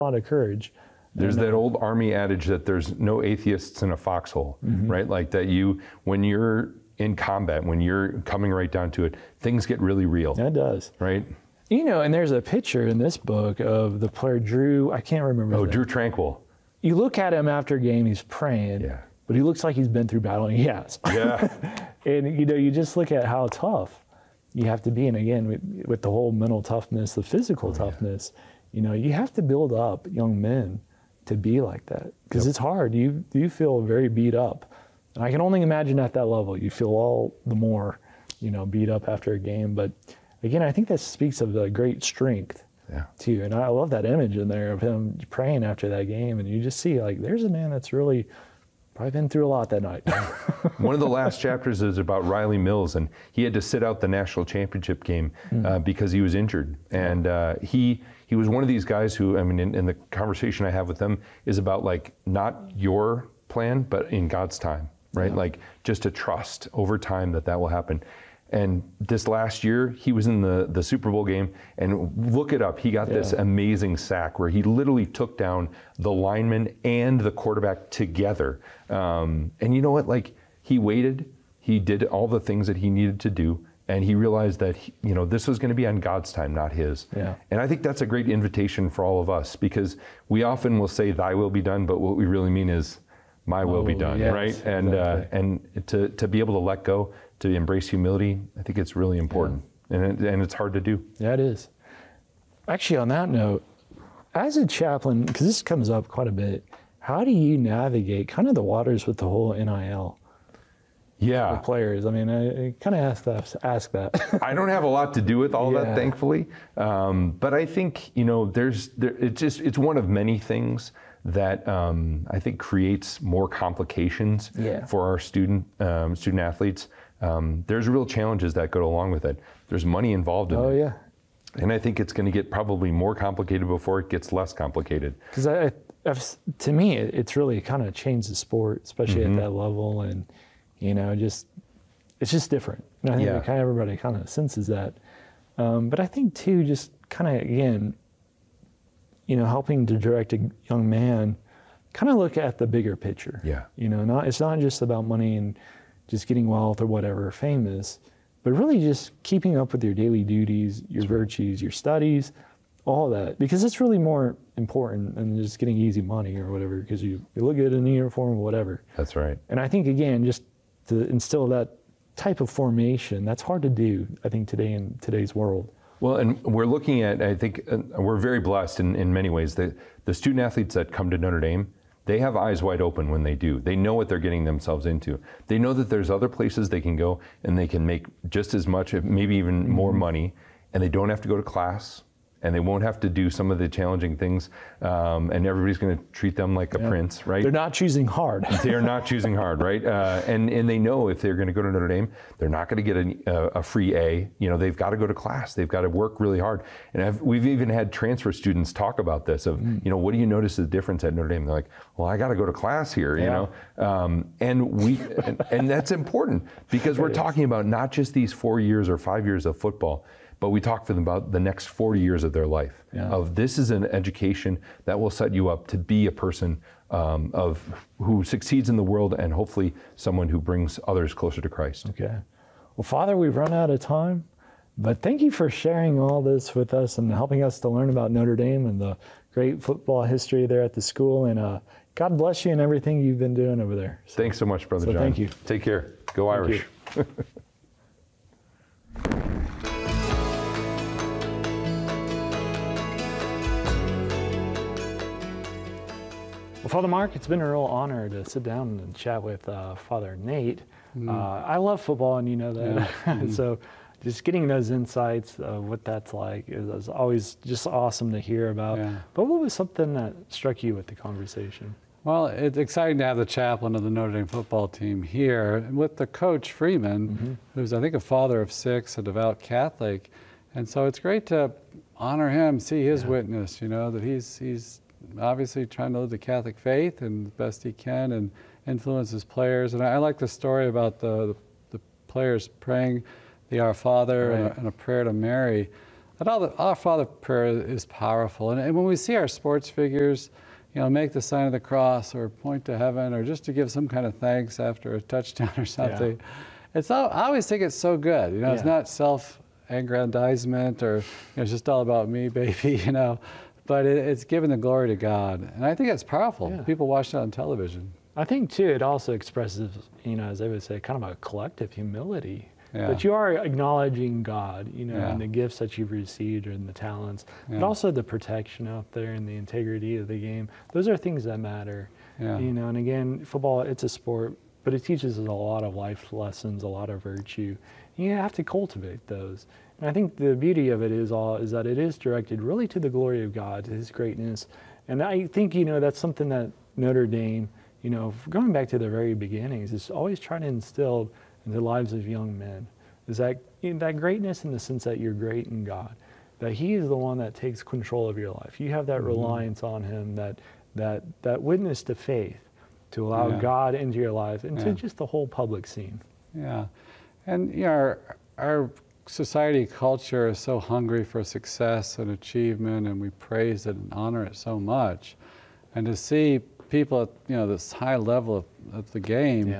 a lot of courage. There's that old Army adage that there's no atheists in a foxhole, right? Like that when you're in combat, when you're coming right down to it, things get really real. That does. Right? And there's a picture in this book of the player Drew, I can't remember his name. Drew Tranquil. You look at him after a game, he's praying, but he looks like he's been through battle, and he has. Yeah. And, you just look at how tough you have to be. And again, with the whole mental toughness, the physical toughness, you have to build up young men to be like that, because it's hard. You feel very beat up. And I can only imagine at that level, you feel all the more, beat up after a game. But again, I think that speaks of the great strength too. And I love that image in there of him praying after that game. And you just see, like, there's a man that's really probably been through a lot that night. One of the last chapters is about Riley Mills, and he had to sit out the national championship game because he was injured. And he was one of these guys who, in the conversation I have with them is about, like, not your plan, but in God's time, right? Like, just to trust over time that will happen. And this last year, he was in the Super Bowl game, and look it up, he got this amazing sack where he literally took down the lineman and the quarterback together. And you know what, like, he waited, he did all the things that he needed to do, and he realized that, this was gonna be on God's time, not his. Yeah. And I think that's a great invitation for all of us, because we often will say, thy will be done, but what we really mean is, my will be done, right? And and to be able to let go, to embrace humility, I think it's really important, and it's hard to do. Yeah, it is. Actually, on that note, as a chaplain, because this comes up quite a bit, how do you navigate kind of the waters with the whole NIL? Yeah, for players. I kind of ask that. I don't have a lot to do with all that, thankfully, but I think it's one of many things that I think creates more complications for our student athletes. There's real challenges that go along with it. There's money involved in it. Oh, yeah. And I think it's going to get probably more complicated before it gets less complicated. Because to me, it's really kind of changed the sport, especially at that level. And, it's just different. And I think everybody kind of senses that. But I think, too, just kind of, again, helping to direct a young man, kind of look at the bigger picture. Yeah. It's not just about money and just getting wealth or whatever fame is, but really just keeping up with your daily duties, your virtues, your studies, all that, because it's really more important than just getting easy money or whatever, because you look good in the uniform or whatever. That's right. And I think, again, just to instill that type of formation, that's hard to do, I think, today in today's world. Well, and we're looking at, I think, we're very blessed in many ways. The student athletes that come to Notre Dame, they have eyes wide open when they do. They know what they're getting themselves into. They know that there's other places they can go and they can make just as much, maybe even more money, and they don't have to go to class, and they won't have to do some of the challenging things, and everybody's going to treat them like a prince, right? They're not choosing hard. They are not choosing hard, right? And they know if they're going to go to Notre Dame, they're not going to get a free A. They've got to go to class. They've got to work really hard. And we've even had transfer students talk about this of, what do you notice the difference at Notre Dame? They're like, well, I got to go to class here, and that's important, because we're talking about not just these 4 years or 5 years of football, but we talk to them about the next 40 years of their life. Of this is an education that will set you up to be a person who succeeds in the world, and hopefully someone who brings others closer to Christ. Okay. Well, Father, we've run out of time, but thank you for sharing all this with us and helping us to learn about Notre Dame and the great football history there at the school. And God bless you and everything you've been doing over there. Thanks so much, Brother John. Thank you. Take care. Go Irish. Well, Father Mark, it's been a real honor to sit down and chat with Father Nate. I love football, and you know that. Yeah. So just getting those insights of what that's like is always just awesome to hear about. Yeah. But what was something that struck you with the conversation? Well, it's exciting to have the chaplain of the Notre Dame football team here with the coach Freeman, who's, I think, a father of 6, a devout Catholic. And so it's great to honor him, see his witness, that he's obviously trying to live the Catholic faith and the best he can and influence his players. And I like the story about the players praying the Our Father and a prayer to Mary. But Our Father prayer is powerful. And when we see our sports figures, make the sign of the cross or point to heaven or just to give some kind of thanks after a touchdown or something, I always think it's so good. It's not self-aggrandizement or it's just all about me, baby, but it's giving the glory to God. And I think it's powerful. Yeah. People watch that on television. I think, too, it also expresses, as I would say, kind of a collective humility. Yeah. But you are acknowledging God, and the gifts that you've received and the talents, but also the protection out there and the integrity of the game. Those are things that matter. Yeah. And again, football, it's a sport, but it teaches us a lot of life lessons, a lot of virtue. You have to cultivate those. And I think the beauty of it is that it is directed really to the glory of God, to His greatness. And I think, that's something that Notre Dame, going back to the very beginnings, is always trying to instill in the lives of young men, is that greatness in the sense that you're great in God, that He is the one that takes control of your life. You have that reliance on Him, that witness to faith, to allow God into your life, into just the whole public scene. Yeah, and our society culture is so hungry for success and achievement, and we praise it and honor it so much, and to see people at this high level of the game.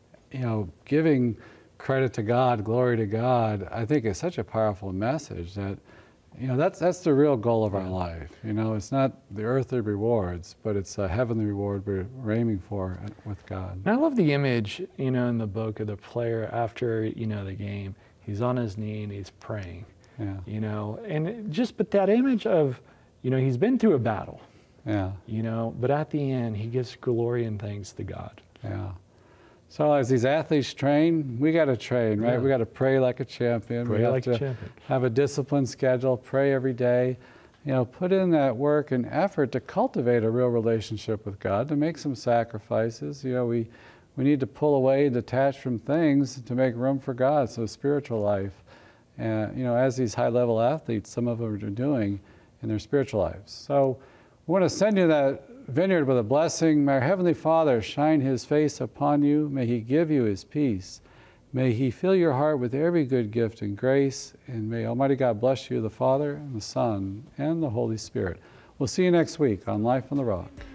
Giving credit to God, glory to God, I think is such a powerful message that, that's the real goal of our life. It's not the earthly rewards, but it's a heavenly reward we're aiming for with God. And I love the image, in the book of the player after, the game. He's on his knee and he's praying, but that image of, he's been through a battle, but at the end, he gives glory and thanks to God. Yeah. So as these athletes train, we got to train, right? We got to pray like a champion. Pray like a champion. Have a disciplined schedule, pray every day. Put in that work and effort to cultivate a real relationship with God, to make some sacrifices. We need to pull away and detach from things to make room for God, so spiritual life. And, as these high-level athletes, some of them are doing in their spiritual lives. So we want to send you that vineyard with a blessing. May our Heavenly Father shine His face upon you. May He give you His peace. May He fill your heart with every good gift and grace. And may Almighty God bless you, the Father, and the Son, and the Holy Spirit. We'll see you next week on Life on the Rock.